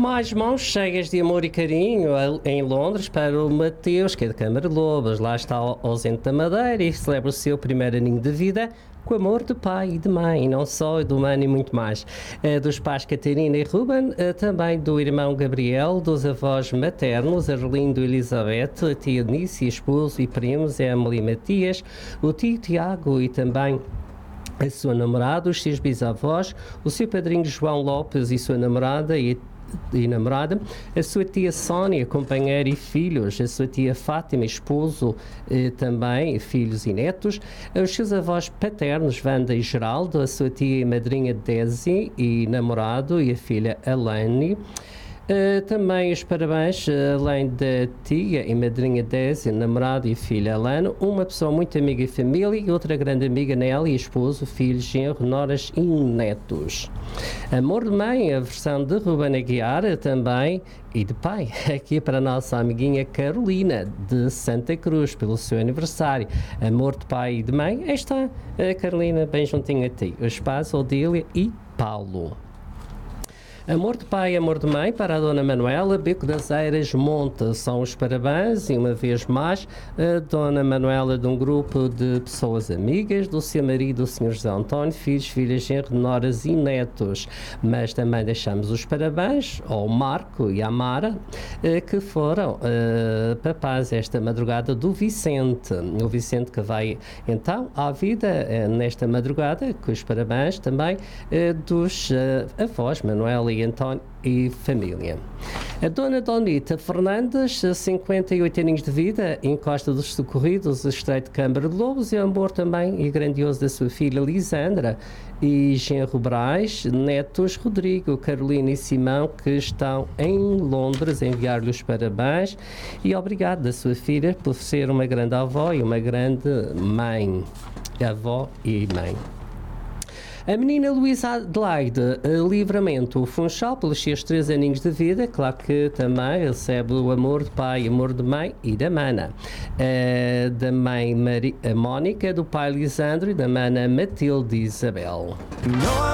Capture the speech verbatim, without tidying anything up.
Mais mãos cheias de amor e carinho em Londres para o Mateus, que é de Câmara de Lobos. Lá está ausente da Madeira e celebra o seu primeiro aninho de vida com amor de pai e de mãe, não só do mano e muito mais. Dos pais Catarina e Ruben, também do irmão Gabriel, dos avós maternos, Arlindo e Elizabeth, a tia Eunice, esposo e primos, Emily e Matias, o tio Tiago e também a sua namorada, os seus bisavós, o seu padrinho João Lopes e sua namorada e e namorada, a sua tia Sónia, companheira e filhos, a sua tia Fátima, esposo, eh, também, filhos e netos, os seus avós paternos, Wanda e Geraldo, a sua tia e madrinha Desi e namorado e a filha Alane. Uh, também os parabéns, uh, além da tia e madrinha Desi, namorado e filha Alano, uma pessoa muito amiga e família e outra grande amiga Nelly, esposo, filhos, genro, noras e netos. Amor de mãe, a versão de Ruben Aguiar também e de pai, aqui para a nossa amiguinha Carolina de Santa Cruz, pelo seu aniversário. Amor de pai e de mãe, aí está a Carolina bem juntinho a ti, os pais Odília e Paulo. Amor de pai e amor de mãe para a Dona Manuela, Beco das Eiras, Monte. São os parabéns e uma vez mais a Dona Manuela de um grupo de pessoas amigas, do seu marido, o senhor José António, filhos, filhas, genro, noras e netos. Mas também deixamos os parabéns ao Marco e à Mara, que foram uh, papás esta madrugada do Vicente. O Vicente que vai então à vida uh, nesta madrugada, com os parabéns também uh, dos uh, avós Manuela e António e família. A Dona Donita Fernandes, cinquenta e oito aninhos de vida, encosta dos socorridos, estreito de Câmara de Lobos, e o amor também e grandioso da sua filha Lisandra e genro Braz, netos Rodrigo, Carolina e Simão, que estão em Londres, a enviar-lhe os parabéns e obrigado da sua filha por ser uma grande avó e uma grande mãe, avó e mãe. A menina Luísa Adelaide, Livramento, Funchal, pelos seus três aninhos de vida, claro que também recebe o amor de pai, amor de mãe e da mana. Uh, da mãe Mari, a Mónica, do pai Lisandro e da mana Matilde Isabel.